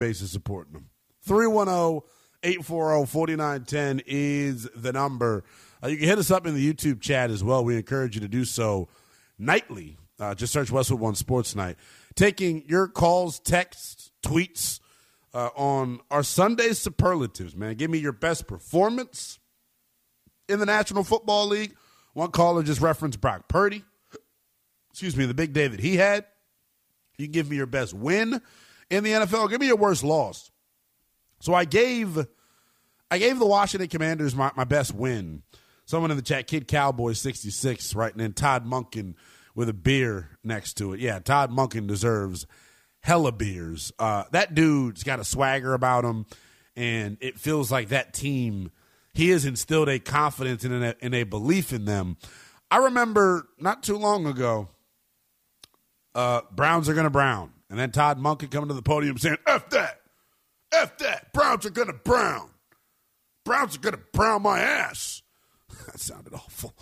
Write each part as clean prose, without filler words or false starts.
basis supporting them. 310-840-4910 is the number. You can hit us up in the YouTube chat as well. We encourage you to do so nightly. Just search Westwood One Sports Night. Taking your calls, texts, tweets on our Sunday superlatives, man. Give me your best performance in the National Football League. One caller just referenced Brock Purdy. The big day that he had. You can give me your best win in the NFL. Give me your worst loss. So I gave the Washington Commanders my best win. Someone in the chat, Kid Cowboy 66, writing in Todd Monken with a beer next to it. Yeah, Todd Monken deserves hella beers. That dude's got a swagger about him, and it feels like that team, he has instilled a confidence and a belief in them. I remember not too long ago, Browns are going to Brown. And then Todd Monken coming to the podium saying, F that, Browns are going to Brown. Browns are going to Brown my ass. That sounded awful.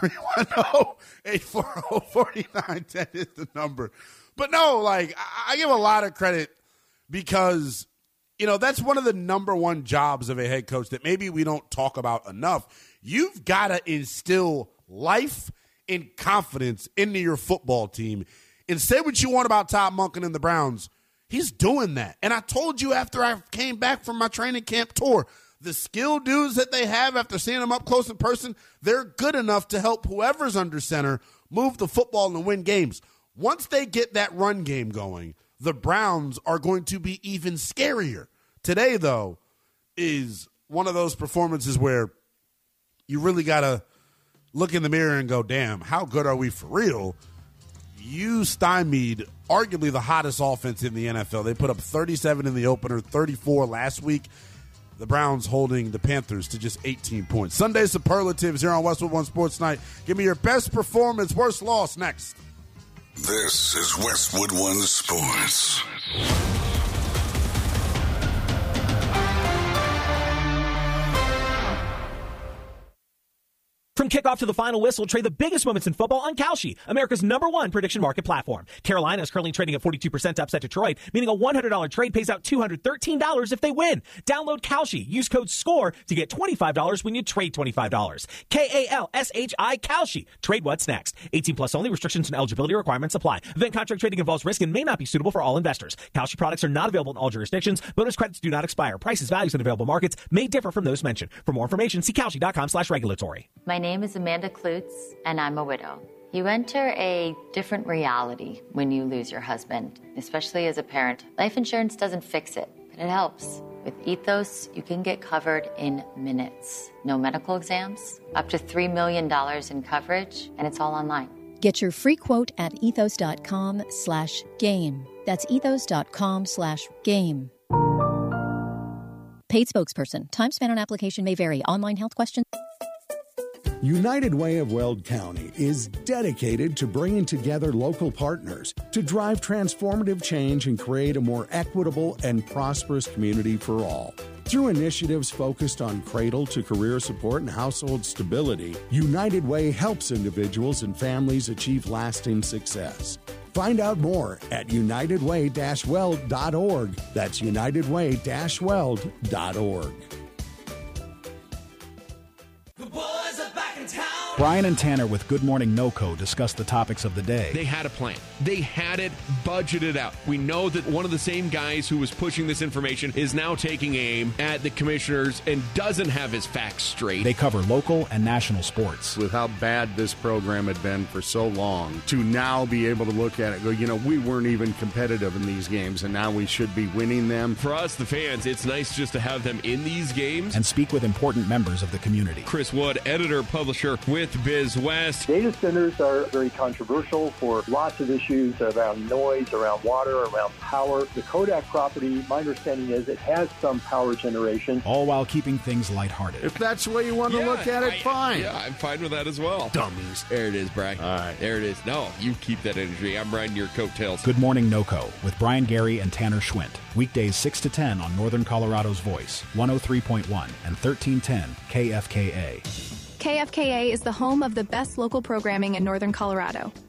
310-840-4910 is the number. But no, like, I give a lot of credit because, you know, that's one of the number one jobs of a head coach that maybe we don't talk about enough. You've got to instill life and confidence into your football team. And say what you want about Todd Monken and the Browns. He's doing that. And I told you after I came back from my training camp tour, the skill dudes that they have after seeing them up close in person, they're good enough to help whoever's under center move the football and win games. Once they get that run game going, the Browns are going to be even scarier. Today, though, is one of those performances where you really got to look in the mirror and go, damn, how good are we for real? You stymied arguably the hottest offense in the NFL. They put up 37 in the opener, 34 last week. The Browns holding the Panthers to just 18 points. Sunday superlatives here on Westwood One Sports Night. Give me your best performance, worst loss next. This is Westwood One Sports. From kickoff to the final whistle, trade the biggest moments in football on Kalshi, America's #1 prediction market platform. Carolina is currently trading at 42% to upset Detroit, meaning a $100 trade pays out $213 if they win. Download Kalshi. Use code SCORE to get $25 when you trade $25. Kalshi, Kalshi. Trade what's next. 18 plus only. Restrictions and eligibility requirements apply. Event contract trading involves risk and may not be suitable for all investors. Kalshi products are not available in all jurisdictions. Bonus credits do not expire. Prices, values, and available markets may differ from those mentioned. For more information, see Kalshi.com/regulatory. My name is Amanda Klutz, and I'm a widow. You enter a different reality when you lose your husband, especially as a parent. Life insurance doesn't fix it, but it helps. With Ethos, you can get covered in minutes. No medical exams, up to $3 million in coverage, and it's all online. Get your free quote at ethos.com/game. That's ethos.com/game. Paid spokesperson. Time spent on application may vary. Online health questions. United Way of Weld County is dedicated to bringing together local partners to drive transformative change and create a more equitable and prosperous community for all. Through initiatives focused on cradle-to-career support and household stability, United Way helps individuals and families achieve lasting success. Find out more at unitedway-weld.org. That's unitedway-weld.org. Brian and Tanner with Good Morning NoCo discuss the topics of the day. They had a plan. They had it budgeted out. We know that one of the same guys who was pushing this information is now taking aim at the commissioners and doesn't have his facts straight. They cover local and national sports. With how bad this program had been for so long, to now be able to look at it and go, you know, we weren't even competitive in these games, and now we should be winning them. For us, the fans, it's nice just to have them in these games. And speak with important members of the community. Chris Wood, editor, publisher with Biz West. Data centers are very controversial for lots of issues around noise, around water, around power. The Kodak property, my understanding is it has some power generation. All while keeping things lighthearted. If that's the way you want to look at it, fine. Yeah, I'm fine with that as well. Dummies. There it is, Brian. All right. There it is. No, you keep that energy. I'm riding your coattails. Good Morning NoCo with Brian Gary and Tanner Schwint. Weekdays 6 to 10 on Northern Colorado's Voice, 103.1 and 1310 KFKA. KFKA is the home of the best local programming in Northern Colorado.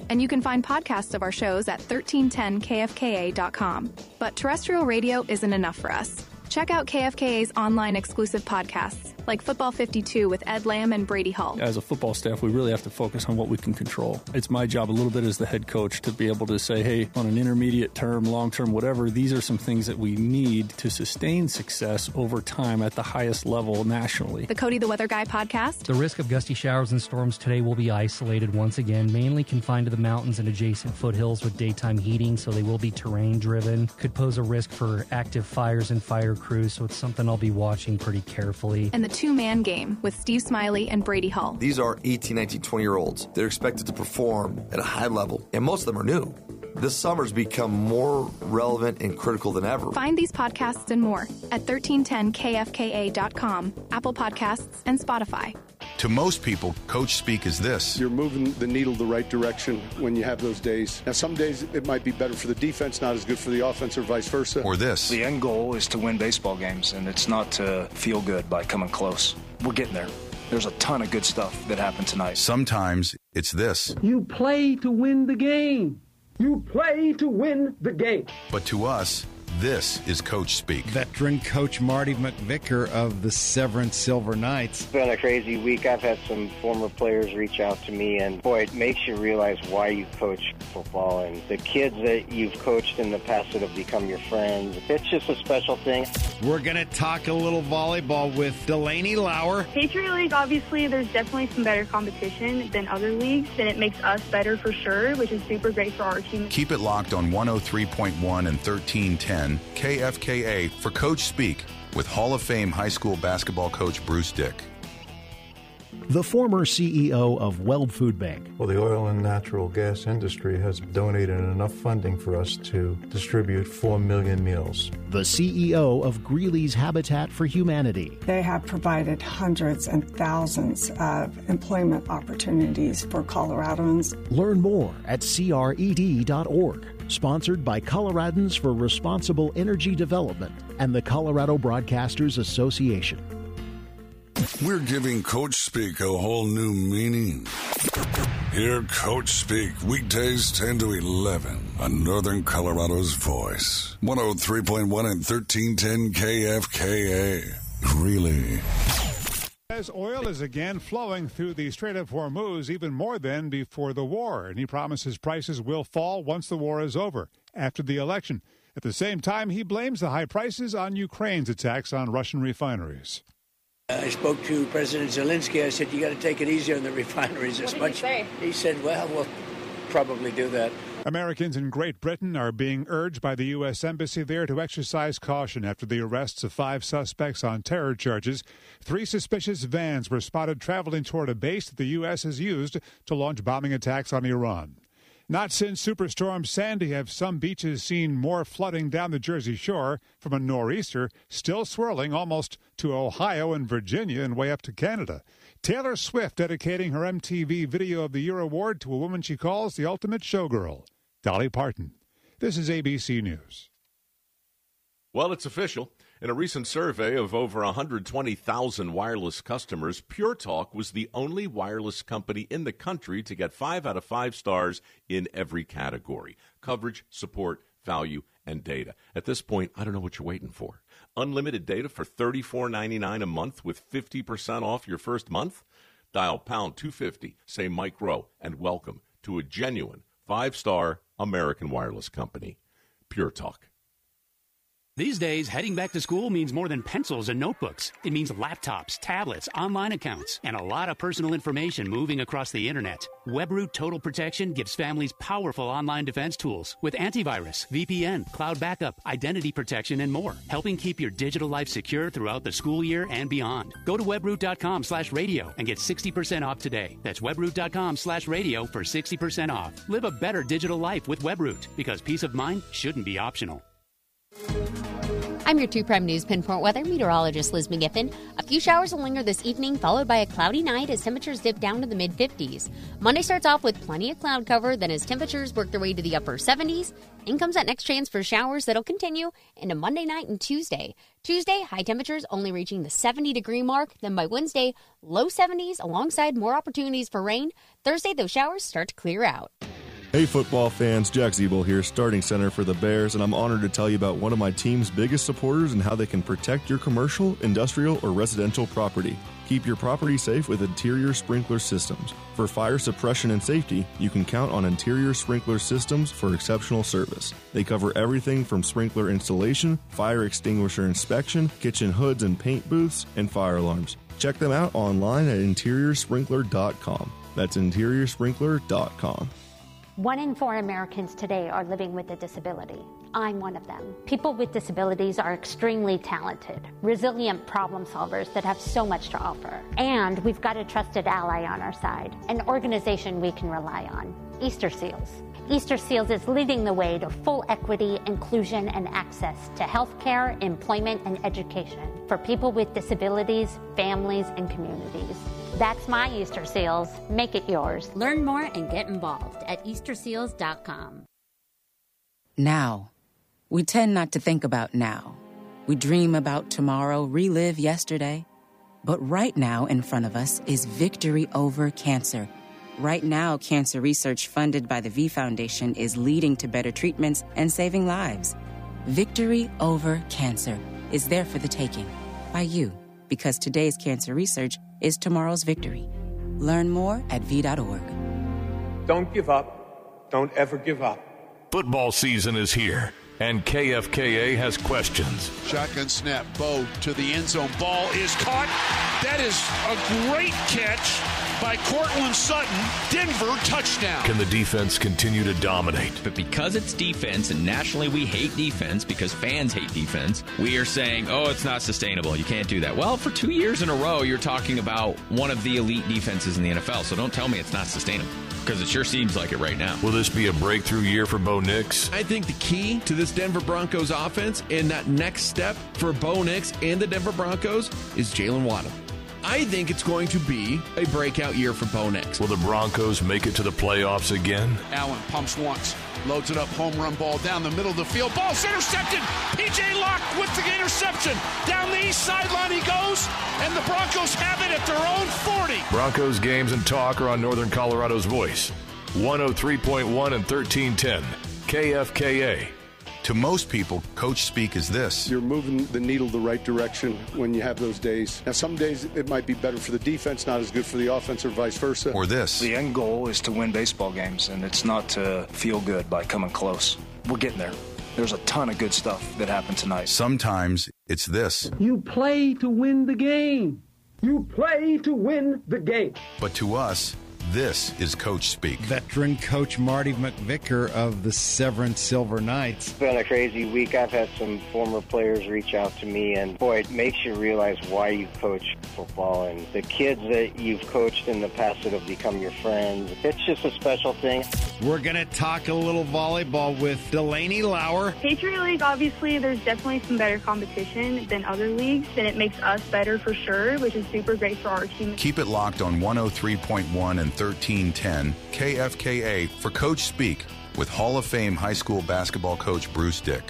And you can find podcasts of our shows at 1310kfka.com. But terrestrial radio isn't enough for us. Check out KFKA's online exclusive podcasts, like Football 52 with Ed Lamb and Brady Hall. As a football staff, we really have to focus on what we can control. It's my job a little bit as the head coach to be able to say, hey, on an intermediate term, long term, whatever, these are some things that we need to sustain success over time at the highest level nationally. The Cody the Weather Guy podcast. The risk of gusty showers and storms today will be isolated once again, mainly confined to the mountains and adjacent foothills with daytime heating, so they will be terrain driven. Could pose a risk for active fires and fire crews, so it's something I'll be watching pretty carefully. And the two-man game with Steve Smiley and Brady Hall. These are 18, 19, 20-year-olds. They're expected to perform at a high level, and most of them are new. This summer's become more relevant and critical than ever. Find these podcasts and more at 1310kfka.com, Apple Podcasts, and Spotify. To most people, Coach Speak is this. You're moving the needle the right direction when you have those days. Now, some days it might be better for the defense, not as good for the offense, or vice versa. Or this. The end goal is to win baseball games, and it's not to feel good by coming close. We're getting there. There's a ton of good stuff that happened tonight. Sometimes it's this. You play to win the game. You play to win the game. But to us, this is Coach Speak. Veteran coach Marty McVicker of the Severance Silver Knights. It's been a crazy week. I've had some former players reach out to me, and boy, it makes you realize why you coach football and the kids that you've coached in the past that have become your friends. It's just a special thing. We're going to talk a little volleyball with Delaney Lauer. Patriot League, obviously, there's definitely some better competition than other leagues, and it makes us better for sure, which is super great for our team. Keep it locked on 103.1 and 1310 KFKA for Coach Speak with Hall of Fame high school basketball coach Bruce Dick. The former CEO of Weld Food Bank. Well, the oil and natural gas industry has donated enough funding for us to distribute 4 million meals. The CEO of Greeley's Habitat for Humanity. They have provided hundreds and thousands of employment opportunities for Coloradans. Learn more at cred.org. Sponsored by Coloradans for Responsible Energy Development and the Colorado Broadcasters Association. We're giving Coach Speak a whole new meaning. Hear Coach Speak weekdays 10 to 11 on Northern Colorado's Voice. 103.1 and 1310 KFKA. Really. As oil is again flowing through the Strait of Hormuz even more than before the war, and he promises prices will fall once the war is over, after the election. At the same time, he blames the high prices on Ukraine's attacks on Russian refineries. I spoke to President Zelensky. I said, you got to take it easy on the refineries as much. He said, well, we'll probably do that. Americans in Great Britain are being urged by the U.S. Embassy there to exercise caution after the arrests of 5 suspects on terror charges. 3 suspicious vans were spotted traveling toward a base that the U.S. has used to launch bombing attacks on Iran. Not since Superstorm Sandy have some beaches seen more flooding down the Jersey Shore from a nor'easter still swirling almost to Ohio and Virginia and way up to Canada. Taylor Swift dedicating her MTV Video of the Year award to a woman she calls the ultimate showgirl, Dolly Parton. This is ABC News. Well, it's official. In a recent survey of over 120,000 wireless customers, Pure Talk was the only wireless company in the country to get 5 out of 5 stars in every category: coverage, support, value, and data. At this point, I don't know what you're waiting for. Unlimited data for $34.99 a month with 50% off your first month? Dial pound 250, say Mike Rowe, and welcome to a genuine 5-star American wireless company. Pure Talk. These days, heading back to school means more than pencils and notebooks. It means laptops, tablets, online accounts, and a lot of personal information moving across the internet. WebRoot Total Protection gives families powerful online defense tools with antivirus, VPN, cloud backup, identity protection, and more, helping keep your digital life secure throughout the school year and beyond. Go to webroot.com/radio and get 60% off today. That's webroot.com/radio for 60% off. Live a better digital life with WebRoot, because peace of mind shouldn't be optional. I'm your 2 Prime News Pinpoint weather meteorologist Liz McGiffin. A few showers will linger this evening, followed by a cloudy night as temperatures dip down to the mid-50s. Monday starts off with plenty of cloud cover, then as temperatures work their way to the upper 70s, in comes that next chance for showers that'll continue into Monday night and Tuesday. Tuesday, high temperatures only reaching the 70-degree mark. Then by Wednesday, low 70s alongside more opportunities for rain. Thursday, those showers start to clear out. Hey football fans, Jack Zeeble here, starting center for the Bears, and I'm honored to tell you about one of my team's biggest supporters and how they can protect your commercial, industrial, or residential property. Keep your property safe with Interior Sprinkler Systems. For fire suppression and safety, you can count on Interior Sprinkler Systems for exceptional service. They cover everything from sprinkler installation, fire extinguisher inspection, kitchen hoods and paint booths, and fire alarms. Check them out online at interioursprinkler.com. That's interioursprinkler.com. 1 in 4 Americans today are living with a disability. I'm one of them. People with disabilities are extremely talented, resilient problem solvers that have so much to offer. And we've got a trusted ally on our side, an organization we can rely on, Easter Seals. Easter Seals is leading the way to full equity, inclusion, and access to healthcare, employment, and education for people with disabilities, families, and communities. That's my Easter Seals. Make it yours. Learn more and get involved at easterseals.com. Now. We tend not to think about now. We dream about tomorrow, relive yesterday. But right now in front of us is victory over cancer. Right now, cancer research funded by the V Foundation is leading to better treatments and saving lives. Victory over cancer is there for the taking by you, because today's cancer research is tomorrow's victory. Learn more at v.org. Don't give up. Don't ever give up. Football season is here, and KFKA has questions. Shotgun snap, Bo to the end zone. Ball is caught. That is a great catch by Cortland Sutton. Denver touchdown. Can the defense continue to dominate? But because it's defense, and nationally we hate defense because fans hate defense, we are saying, oh, it's not sustainable. You can't do that. Well, for 2 years in a row, you're talking about one of the elite defenses in the NFL, so don't tell me it's not sustainable, because it sure seems like it right now. Will this be a breakthrough year for Bo Nix? I think the key to this Denver Broncos offense and that next step for Bo Nix and the Denver Broncos is Jalen Waddle. I think it's going to be a breakout year for Bo Nix. Will the Broncos make it to the playoffs again? Allen pumps once, loads it up, home run ball down the middle of the field. Ball's intercepted. P.J. Locke with the interception. Down the east sideline he goes, and the Broncos have it at their own 40. Broncos games and talk are on Northern Colorado's Voice. 103.1 and 1310. KFKA. To most people, coach speak is this. You're moving the needle the right direction when you have those days. Now, some days it might be better for the defense, not as good for the offense, or vice versa. Or this. The end goal is to win baseball games, and it's not to feel good by coming close. We're getting there. There's a ton of good stuff that happened tonight. Sometimes it's this. You play to win the game. You play to win the game. But to us, this is Coach Speak. Veteran coach Marty McVicker of the Severance Silver Knights. It's been a crazy week. I've had some former players reach out to me, and boy, it makes you realize why you coach football and the kids that you've coached in the past that have become your friends. It's just a special thing. We're going to talk a little volleyball with Delaney Lauer. Patriot League, obviously, there's definitely some better competition than other leagues, and it makes us better for sure, which is super great for our team. Keep it locked on 103.1 and 1310 KFKA for Coach Speak with Hall of Fame high school basketball coach Bruce Dick.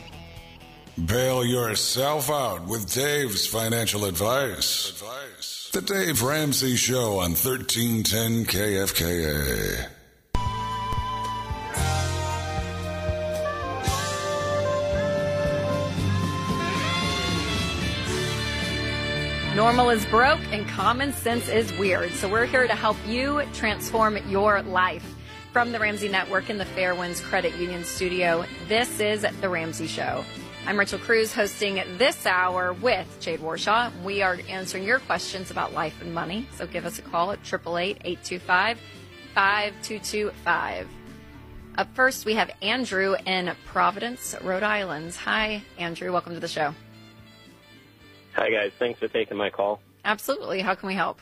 Bail yourself out with Dave's financial advice. The Dave Ramsey Show on 1310 KFKA. Normal is broke and common sense is weird. So we're here to help you transform your life. From the Ramsey Network in the Fairwinds Credit Union studio, this is The Ramsey Show. I'm Rachel Cruz hosting this hour with Jade Warshaw. We are answering your questions about life and money. So give us a call at 888-825-5225. Up first, we have Andrew in Providence, Rhode Island. Hi, Andrew. Welcome to the show. Hi, guys. Thanks for taking my call. Absolutely. How can we help?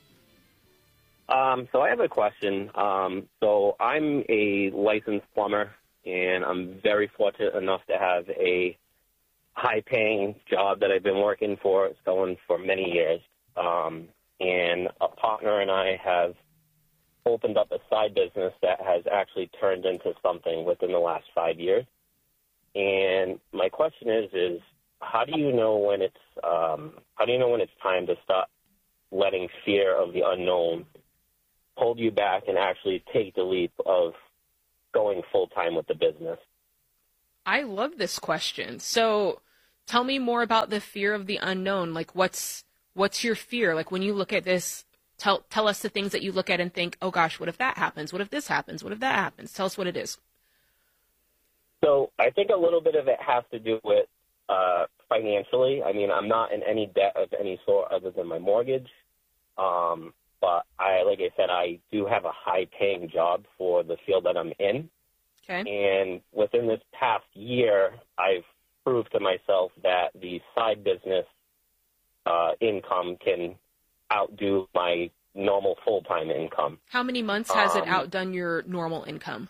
So I have a question. So I'm a licensed plumber, and I'm very fortunate enough to have a high-paying job that I've been working for, going for many years. And a partner and I have opened up a side business that has actually turned into something within the last 5 years. And my question is how do you know when it's time to stop letting fear of the unknown hold you back and actually take the leap of going full-time with the business. I love this question. So tell me more about the fear of the unknown. Like, what's your fear? Like, when you look at this, tell us the things that you look at and think, oh gosh, what if that happens? What if this happens? What if that happens? Tell us what it is. So I think a little bit of it has to do with financially. I mean, I'm not in any debt of any sort other than my mortgage. But like I said, I do have a high-paying job for the field that I'm in. Okay. And within this past year, I've proved to myself that the side business income can outdo my normal full-time income. How many months has it outdone your normal income?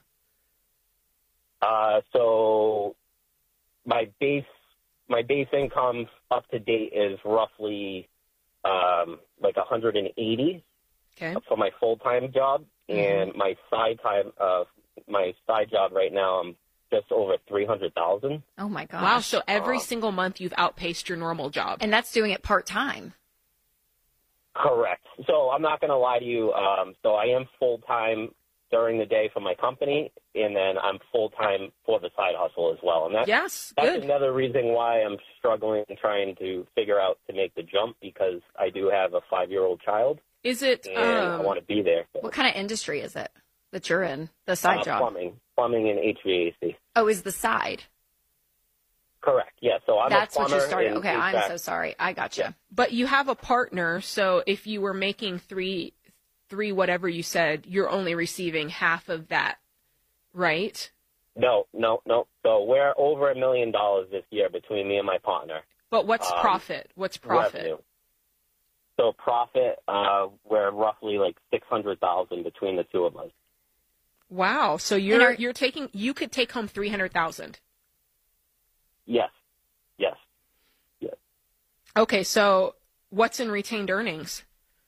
So my base income up to date is roughly like 180 for my full-time job, and my side job right now, I'm just over 300,000. Oh my gosh! Wow! So every single month you've outpaced your normal job, and that's doing it part-time. Correct. So I'm not going to lie to you. So I am full-time during the day for my company, and then I'm full-time for the side hustle as well. And that's good. Another reason why I'm struggling and trying to figure out to make the jump, because I do have a 5-year-old child. Is it? And I want to be there. What kind of industry is it that you're in, the side job? Plumbing and HVAC. Oh, is the side? Correct. Yeah. So That's a plumber. What you started. Okay, HVAC. I'm so sorry. I gotcha. Yeah. But you have a partner, so if you were making three whatever you said, you're only receiving half of that, right? No. So we're over $1 million this year between me and my partner. But what's profit? What's profit? Revenue. So profit, we're roughly like $600,000 between the two of us. Wow. So you could take home $300,000. Yes. Okay. So what's in retained earnings?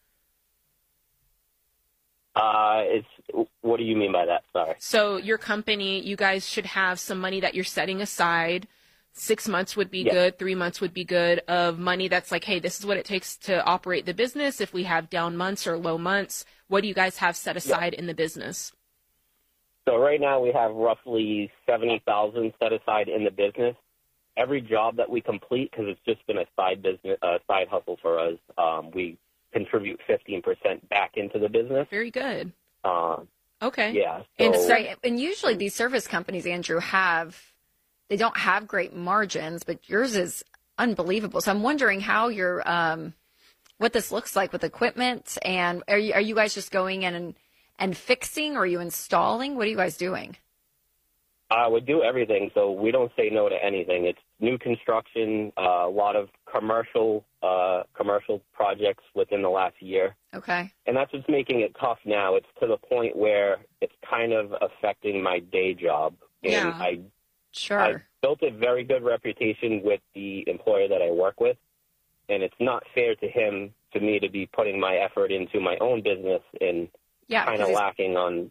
What do you mean by that? Sorry. So your company, you guys should have some money that you're setting aside. 6 months would be good. 3 months would be good, of money that's like, hey, this is what it takes to operate the business. If we have down months or low months, what do you guys have set aside in the business? So right now we have roughly $70,000 set aside in the business. Every job that we complete, because it's just been a side hustle for us, we contribute 15% back into the business. Very good. Okay. Yeah. And usually these service companies, Andrew, they don't have great margins, but yours is unbelievable. So I'm wondering how you're, what this looks like with equipment, and are you guys just going in and fixing, or are you installing? What are you guys doing? We do everything, so we don't say no to anything. It's new construction, a lot of commercial projects within the last year. Okay. And that's what's making it tough now. It's to the point where it's kind of affecting my day job. And I built a very good reputation with the employer that I work with, and it's not fair to him, to me, to be putting my effort into my own business and kind of lacking on,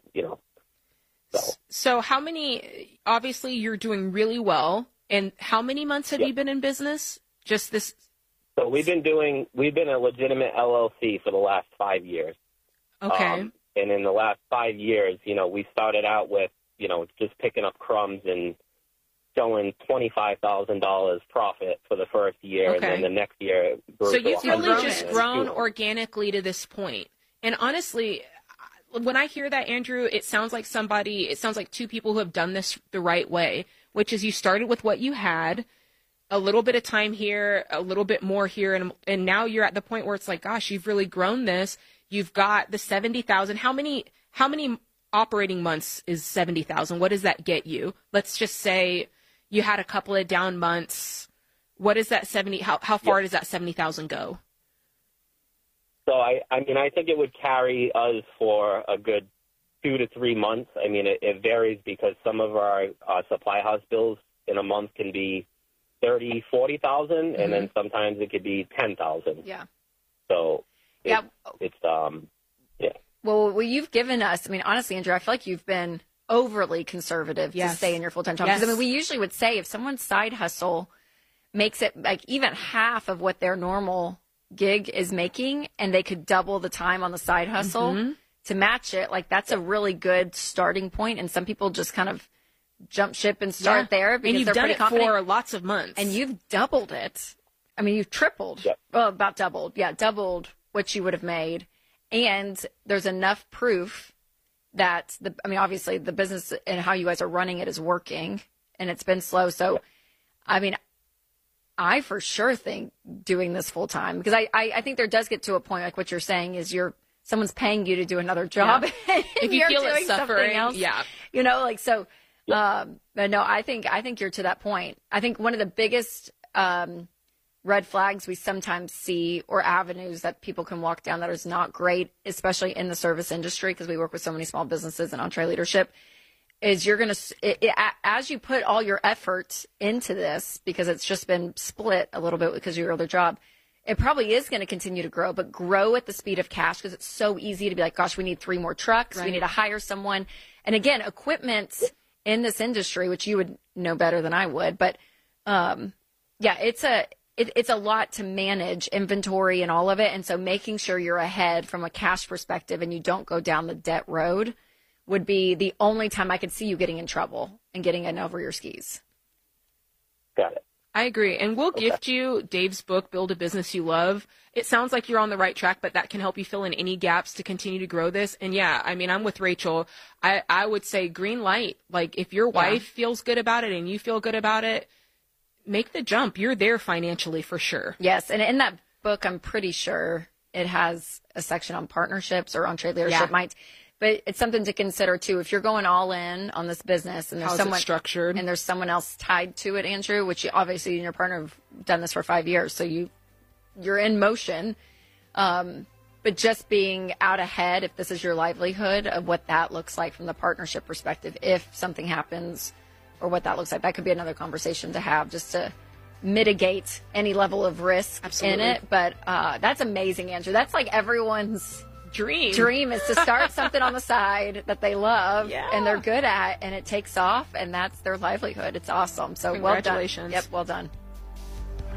So how many, obviously you're doing really well, and how many months have you been in business? Just this? So we've been a legitimate LLC for the last 5 years. Okay. And in the last 5 years, we started out with, just picking up crumbs and showing $25,000 profit for the first year, and then the next year it grew. So you've really just grown organically to this point. And honestly, when I hear that, Andrew, it sounds like two people who have done this the right way, which is you started with what you had, a little bit of time here, a little bit more here, and now you're at the point where it's like, gosh, you've really grown this. You've got the 70,000. How many operating months is 70,000? What does that get you? Let's just say you had a couple of down months. What is that 70? How far does that 70,000 go? So I think it would carry us for a good 2 to 3 months. I mean, it varies, because some of our supply house bills in a month can be 30, 40,000, and then sometimes it could be 10,000. Yeah. So it's Well, you've given us, honestly, Andrew, I feel like you've been overly conservative to stay in your full-time job. Because, we usually would say if someone's side hustle makes it like even half of what their normal gig is making, and they could double the time on the side hustle, to match it, like that's a really good starting point. And some people just kind of jump ship and start there because and you've they're done pretty it confident. for lots of months. And you've doubled it. I mean, you've tripled. Well, about doubled. Yeah, doubled what you would have made. And there's enough proof that, obviously the business and how you guys are running it is working, and it's been slow. So, I mean, I for sure think doing this full time, because I think there does get to a point, like what you're saying, is someone's paying you to do another job. Yeah. If you you're feel doing it suffering, something else, so. But no, I think you're to that point. I think one of the biggest red flags we sometimes see, or avenues that people can walk down that is not great, especially in the service industry, because we work with so many small businesses and EntreLeadership, is you're going to, as you put all your effort into this, because it's just been split a little bit because of your other job, it probably is going to continue to grow, but grow at the speed of cash, because it's so easy to be like, gosh, we need 3 more trucks. Right. We need to hire someone. And again, equipment in this industry, which you would know better than I would, but it's a lot to manage inventory and all of it. And so making sure you're ahead from a cash perspective and you don't go down the debt road would be the only time I could see you getting in trouble and getting in over your skis. Got it. I agree. And we'll gift you Dave's book, Build a Business You Love. It sounds like you're on the right track, but that can help you fill in any gaps to continue to grow this. And I'm with Rachel. I would say green light. Like, if your wife feels good about it and you feel good about it, make the jump. You're there financially for sure. Yes. And in that book, I'm pretty sure it has a section on partnerships or EntreLeadership. But it's something to consider too. If you're going all in on this business and there's someone structured and there's someone else tied to it, Andrew, which obviously you and your partner have done this for 5 years. So you're in motion. But just being out ahead, if this is your livelihood, of what that looks like from the partnership perspective, if something happens, or what that looks like. That could be another conversation to have, just to mitigate any level of risk in it. But that's amazing, Andrew. That's like everyone's dream is to start something on the side that they love and they're good at, and it takes off, and that's their livelihood. It's awesome. So well done. Congratulations. Yep, well done.